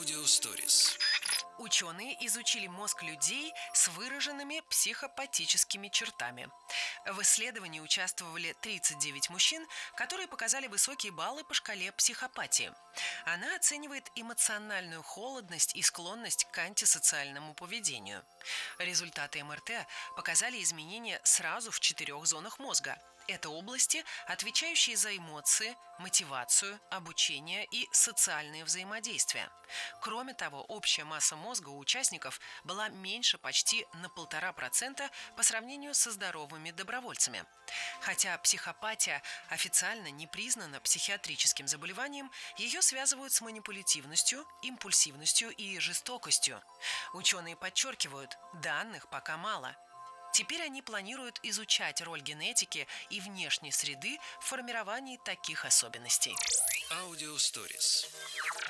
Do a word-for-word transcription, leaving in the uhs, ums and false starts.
Аудиосторис. Ученые изучили мозг людей с выраженными психопатическими чертами. В исследовании участвовали тридцать девять мужчин, которые показали высокие баллы по шкале психопатии. Она оценивает эмоциональную холодность и склонность к антисоциальному поведению. Результаты МРТ показали изменения сразу в четырех зонах мозга. Это области, отвечающие за эмоции, мотивацию, обучение и социальные взаимодействия. Кроме того, общая масса мозга у участников была меньше почти на полтора процента по сравнению со здоровыми добровольцами. Хотя психопатия официально не признана психиатрическим заболеванием, ее связывают с манипулятивностью, импульсивностью и жестокостью. Ученые подчеркивают, данных пока мало. Теперь они планируют изучать роль генетики и внешней среды в формировании таких особенностей. Аудиосторис.